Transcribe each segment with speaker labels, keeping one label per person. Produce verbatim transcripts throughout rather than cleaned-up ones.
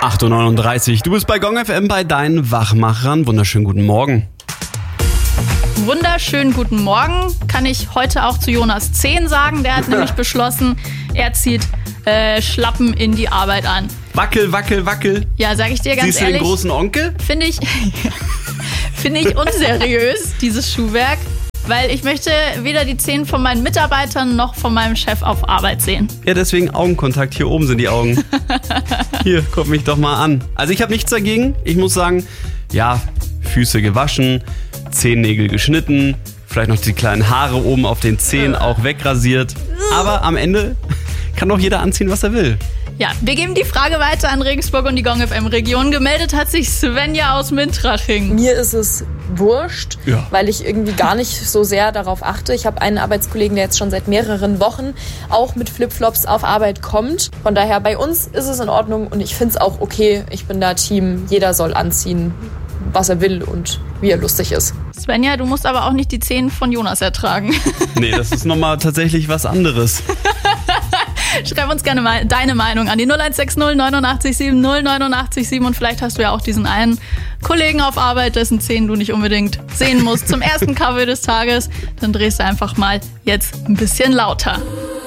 Speaker 1: acht Uhr neununddreißig. Du bist bei Gong F M bei deinen Wachmachern. Wunderschönen guten Morgen.
Speaker 2: Wunderschönen guten Morgen kann ich heute auch zu Jonas zehn sagen. Der hat nämlich beschlossen, er zieht äh, Schlappen in die Arbeit an.
Speaker 1: Wackel, wackel, wackel.
Speaker 2: Ja, sag ich dir ganz
Speaker 1: Siehst du
Speaker 2: ehrlich.
Speaker 1: den großen Onkel?
Speaker 2: Finde ich, finde ich unseriös, dieses Schuhwerk. Weil ich möchte weder die Zehen von meinen Mitarbeitern noch von meinem Chef auf Arbeit sehen.
Speaker 1: Ja, deswegen Augenkontakt. Hier oben sind die Augen. Hier, guck mich doch mal an. Also ich habe nichts dagegen. Ich muss sagen, ja, Füße gewaschen, Zehennägel geschnitten, vielleicht noch die kleinen Haare oben auf den Zehen auch wegrasiert. Aber am Ende kann doch jeder anziehen, was er will.
Speaker 2: Ja, wir geben die Frage weiter an Regensburg und die Gong F M-Region. Gemeldet hat sich Svenja aus Mintraching.
Speaker 3: Mir ist es wurscht,
Speaker 1: Ja.
Speaker 3: weil ich irgendwie gar nicht so sehr darauf achte. Ich habe einen Arbeitskollegen, der jetzt schon seit mehreren Wochen auch mit Flipflops auf Arbeit kommt. Von daher, bei uns ist es in Ordnung und ich finde es auch okay. Ich bin da Team, jeder soll anziehen, was er will und wie er lustig ist.
Speaker 2: Svenja, du musst aber auch nicht die Zehen von Jonas ertragen.
Speaker 1: Nee, das ist nochmal tatsächlich was anderes.
Speaker 2: Schreib uns gerne mal deine Meinung an die null eins sechs null neun acht sieben null neun acht sieben und vielleicht hast du ja auch diesen einen Kollegen auf Arbeit, dessen Zehen du nicht unbedingt sehen musst. Zum ersten Cover des Tages, dann drehst du einfach mal jetzt ein bisschen lauter.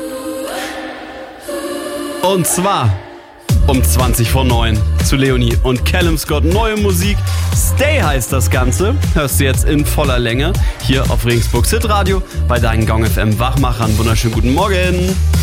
Speaker 1: Und zwar um zwanzig vor neun zu Leonie und Callum Scott. Neue Musik, Stay heißt das Ganze. Hörst du jetzt in voller Länge hier auf Regensburg Hit Radio bei deinen Gong F M Wachmachern. Wunderschönen guten Morgen.